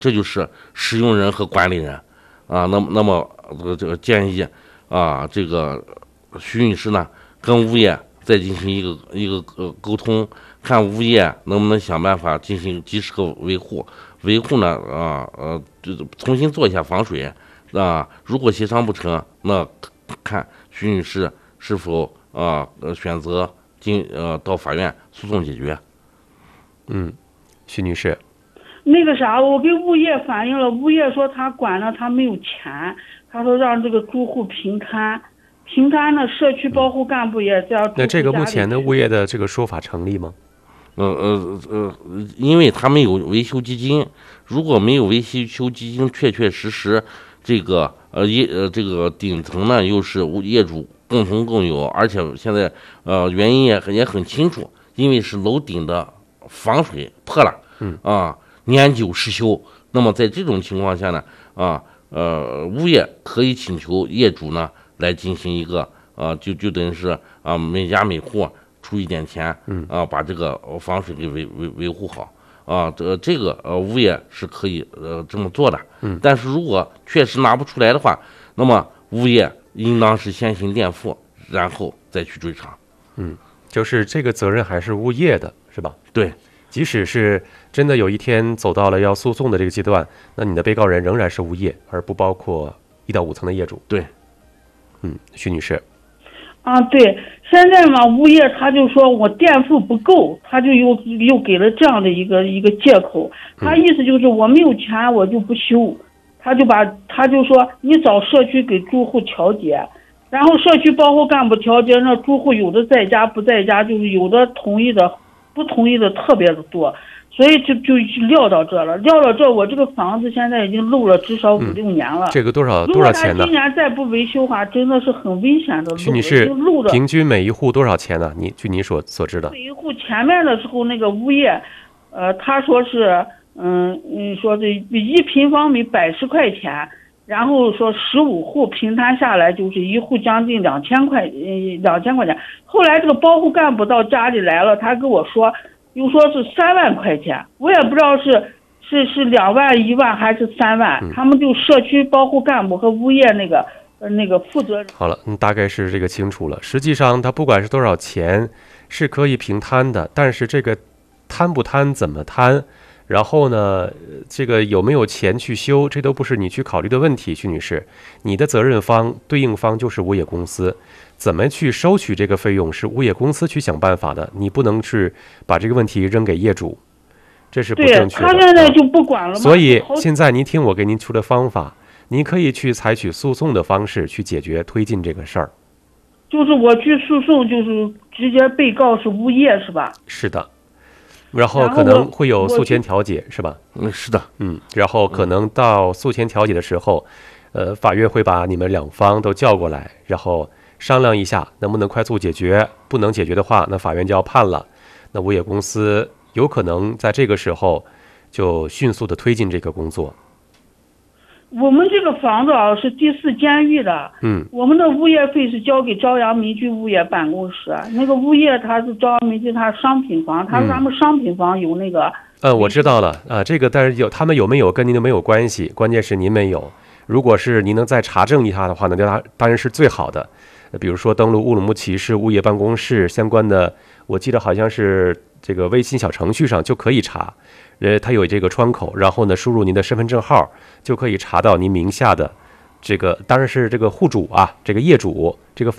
这就是使用人和管理人啊。那么这个建议啊，这个徐女士呢跟物业再进行一个沟通，看物业能不能想办法进行及时的维护。维护呢重新做一下防水啊。如果协商不成，那看徐女士是否选择到法院诉讼解决。 徐女士， 那个啥，我给物业反映了，物业说他管了，他没有钱，他说让这个住户平摊呢，社区保护干部也这样。 那这个目前的物业的这个说法成立吗？ 因为他们有维修基金，如果没有维修基金，确实这个这个顶层呢又是业主共同共有，而且现在原因也很清楚，因为是楼顶的防水破了，年久失修。那么在这种情况下呢，物业可以请求业主呢来进行一个就等于是每家每户出一点钱，把这个防水给维护好这个物业是可以这么做的。但是如果确实拿不出来的话，那么物业应当是先行垫付，然后再去追偿。 就是这个责任还是物业的，是吧？ 对， 即使是真的有一天走到了要诉讼的这个阶段，那你的被告人仍然是物业，而不包括1到5层的业主。 对， 徐女士。 对，现在嘛，物业他就说我垫付不够，他就又给了这样的一个借口，他意思就是我没有钱我就不修，他就说你找社区给住户调解，然后社区保护干部调解，那住户有的在家不在家，就是有的同意的不同意的特别的多，所以就撂到这了。我这个房子现在已经漏了至少5、6年了。这个多少钱呢？如果他今年再不维修的话，真的是很危险的。 徐女士，平均每一户多少钱呢？据你所知的。 每一户前面的时候，那个物业，他说是，说这1平方米110块钱，然后说15户平摊下来就是一户将近2000块钱。后来这个保护干部到家里来了，他跟我说。又说是3万块钱，我也不知道是2万、1万还是3万，他们就社区保护干部和物业那个负责人。 好了，大概是这个清楚了。实际上，他不管是多少钱，是可以平摊的，但是这个摊不摊、怎么摊，然后呢，这个有没有钱去修，这都不是你去考虑的问题，徐女士。你的责任方、对应方就是物业公司。怎么去收取这个费用是物业公司去想办法的，你不能是把这个问题扔给业主，这是不正确的。 他现在就不管了嘛。 所以现在您听我给您出的方法，您可以去采取诉讼的方式去解决推进这个事儿。 就是我去诉讼，就是直接被告是物业是吧？ 是的，然后可能会有诉前调解是吧？ 是的， 然后可能到诉前调解的时候，法院会把你们两方都叫过来，然后商量一下能不能快速解决，不能解决的话，那法院就要判了。那物业公司有可能在这个时候就迅速的推进这个工作。 我们这个房子是第4监狱的，我们的物业费是交给朝阳民居物业办公室，那个物业他是朝阳民居，他是商品房，他们商品房有那个。 我知道了这个但是他们有没有跟您都没有关系，关键是您没有。如果是您能再查证一下的话呢，当然是最好的。比如说登录乌鲁木齐市物业办公室相关的，我记得好像是这个微信小程序上就可以查，它有这个窗口，然后呢输入您的身份证号就可以查到您名下的这个，当然是这个户主这个业主这个